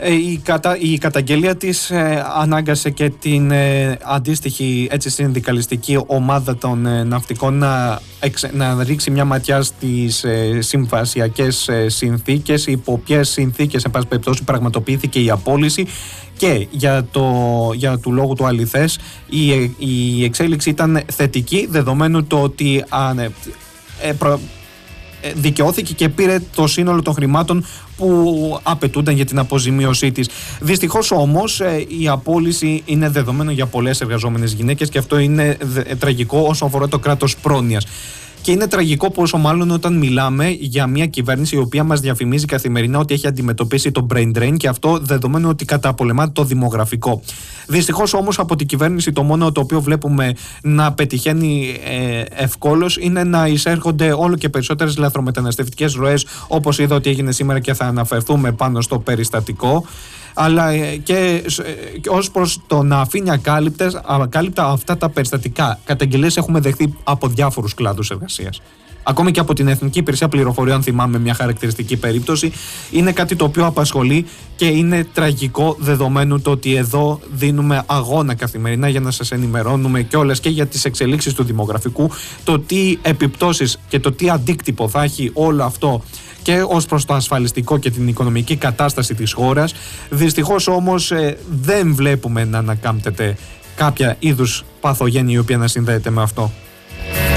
Η καταγγελία της ανάγκασε και την αντίστοιχη συνδικαλιστική ομάδα των ναυτικών να ρίξει μια ματιά στις συμβασιακές συνθήκες, υπό ποιες συνθήκες εν πάση περιπτώσει πραγματοποιήθηκε η απόλυση, και για του λόγου του αληθές η εξέλιξη ήταν θετική, δεδομένου το ότι δικαιώθηκε και πήρε το σύνολο των χρημάτων που απαιτούνταν για την αποζημίωσή της. Δυστυχώς όμως η απόλυση είναι δεδομένο για πολλές εργαζόμενες γυναίκες, και αυτό είναι τραγικό όσον αφορά το κράτος πρόνοιας. Και είναι τραγικό πόσο μάλλον όταν μιλάμε για μια κυβέρνηση η οποία μας διαφημίζει καθημερινά ότι έχει αντιμετωπίσει το brain drain, και αυτό δεδομένου ότι καταπολεμά το δημογραφικό. Δυστυχώς όμως από την κυβέρνηση το μόνο το οποίο βλέπουμε να πετυχαίνει ευκόλως είναι να εισέρχονται όλο και περισσότερες λαθρομεταναστευτικές ροές, όπως είδα ότι έγινε σήμερα και θα αναφερθούμε πάνω στο περιστατικό, αλλά και ως προς το να αφήνει ακάλυπτα αυτά τα περιστατικά. Καταγγελίες έχουμε δεχθεί από διάφορους κλάδους εργασίας. Ακόμη και από την Εθνική Υπηρεσία Πληροφοριών, θυμάμαι μια χαρακτηριστική περίπτωση. Είναι κάτι το οποίο απασχολεί και είναι τραγικό, δεδομένου το ότι εδώ δίνουμε αγώνα καθημερινά για να σας ενημερώνουμε κιόλας και για τις εξελίξεις του δημογραφικού, το τι επιπτώσεις και το τι αντίκτυπο θα έχει όλο αυτό και ως προς το ασφαλιστικό και την οικονομική κατάσταση της χώρας. Δυστυχώς όμως δεν βλέπουμε να ανακάμπτεται κάποια είδους παθογένεια η οποία να συνδέεται με αυτό.